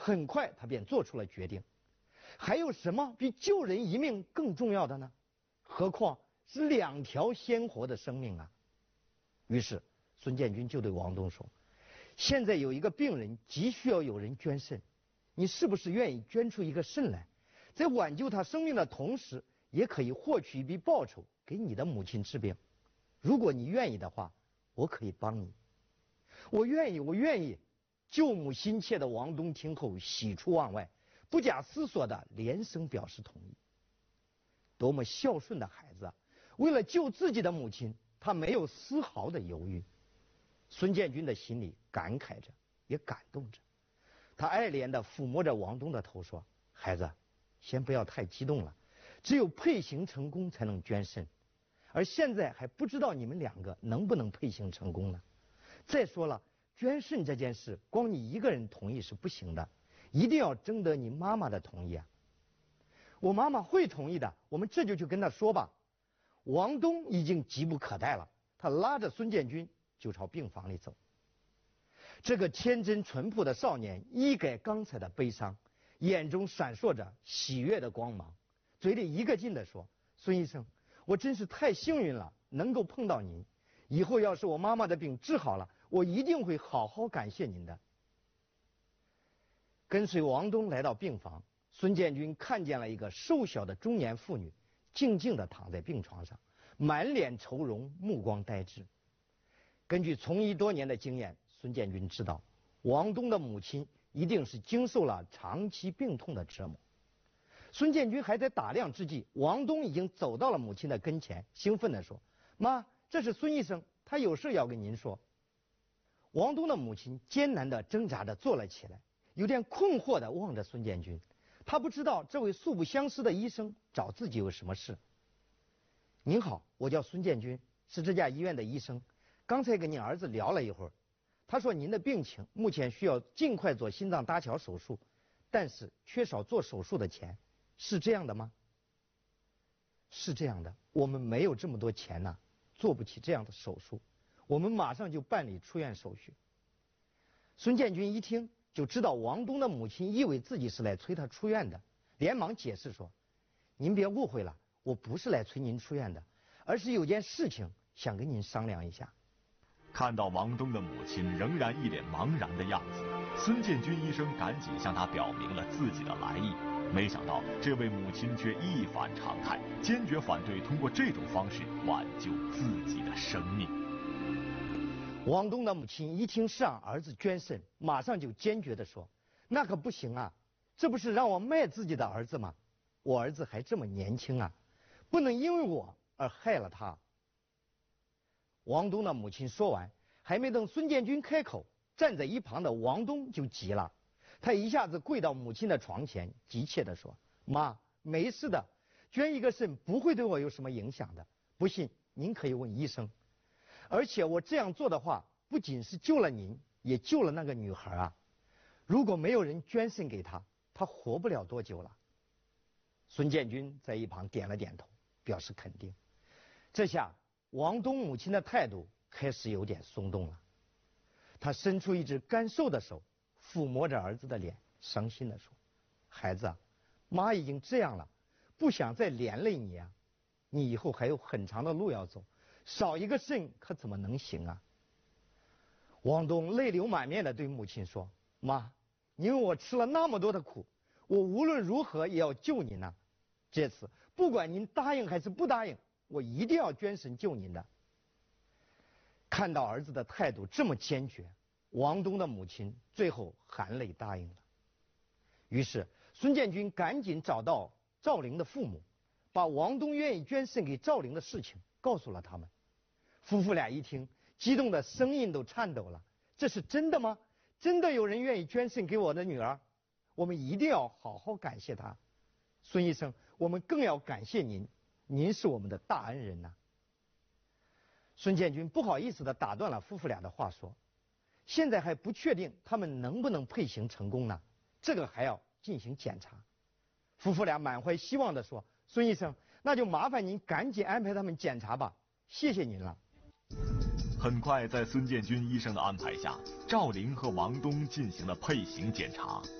很快他便做出了决定。还有什么比救人一命更重要的呢？何况是2条鲜活的生命啊！于是孙建军就对王东说：“现在有一个病人急需要有人捐肾，你是不是愿意捐出一个肾来，在挽救他生命的同时，也可以获取一笔报酬给你的母亲治病？如果你愿意的话，我可以帮你。”“我愿意，我愿意。”救母心切的王东听后喜出望外，不假思索地连声表示同意。多么孝顺的孩子啊！为了救自己的母亲，他没有丝毫的犹豫。孙建军的心里感慨着，也感动着。他爱怜地抚摸着王东的头说：“孩子，先不要太激动了，只有配型成功才能捐肾，而现在还不知道你们2个能不能配型成功呢。再说了，捐肾这件事光你一个人同意是不行的，一定要征得你妈妈的同意啊。”“我妈妈会同意的，我们这就去跟她说吧。”王东已经急不可待了，他拉着孙建军就朝病房里走。这个天真淳朴的少年一改刚才的悲伤，眼中闪烁着喜悦的光芒，嘴里一个劲地说：“孙医生，我真是太幸运了，能够碰到您。以后要是我妈妈的病治好了，我一定会好好感谢您的。”跟随王东来到病房，孙建军看见了一个瘦小的中年妇女，静静地躺在病床上，满脸愁容，目光呆滞。根据从医多年的经验，孙建军知道，王东的母亲一定是经受了长期病痛的折磨。孙建军还在打量之际，王东已经走到了母亲的跟前，兴奋地说：“妈，这是孙医生，他有事要跟您说。”王东的母亲艰难地挣扎着坐了起来，有点困惑地望着孙建军。他不知道这位素不相识的医生找自己有什么事。“您好，我叫孙建军，是这家医院的医生。刚才跟您儿子聊了一会儿，他说您的病情目前需要尽快做心脏搭桥手术，但是缺少做手术的钱，是这样的吗？”“是这样的，我们没有这么多钱呢，做不起这样的手术，我们马上就办理出院手续。”孙建军一听就知道王东的母亲以为自己是来催他出院的，连忙解释说：“您别误会了，我不是来催您出院的，而是有件事情想跟您商量一下。” 看到王东的母亲仍然一脸茫然的样子，孙建军医生赶紧向他表明了自己的来意。没想到这位母亲却一反常态，坚决反对通过这种方式挽救自己的生命。 王东的母亲一听是让儿子捐肾，马上就坚决地说：“那可不行啊，这不是让我卖自己的儿子吗？我儿子还这么年轻啊，不能因为我而害了他。”王东的母亲说完，还没等孙建军开口，站在一旁的王东就急了，他一下子跪到母亲的床前，急切地说：“妈，没事的，捐一个肾不会对我有什么影响的，不信您可以问医生。而且我这样做的话，不仅是救了您，也救了那个女孩啊。如果没有人捐肾给她，她活不了多久了。”孙建军在一旁点了点头，表示肯定。这下王东母亲的态度开始有点松动了，他伸出一只干瘦的手，抚摸着儿子的脸，伤心地说：“孩子啊，妈已经这样了，不想再连累你啊，你以后还有很长的路要走，少一个肾可怎么能行啊？”王东泪流满面地对母亲说：“妈，因为我吃了那么多的苦，我无论如何也要救您啊，这次不管您答应还是不答应，我一定要捐肾救您的。”看到儿子的态度这么坚决，王东的母亲最后含泪答应了。于是孙建军赶紧找到赵玲的父母，把王东愿意捐肾给赵玲的事情告诉了他们。夫妇俩一听，激动的声音都颤抖了：“这是真的吗？真的有人愿意捐肾给我的女儿？我们一定要好好感谢他。孙医生，我们更要感谢您，您是我们的大恩人呐。”孙建军不好意思地打断了夫妇俩的话说：“现在还不确定他们能不能配型成功呢，这个还要进行检查。”夫妇俩满怀希望地说：“孙医生，那就麻烦您赶紧安排他们检查吧，谢谢您了。” 很快，在孙建军医生的安排下，赵玲和王东进行了配型检查。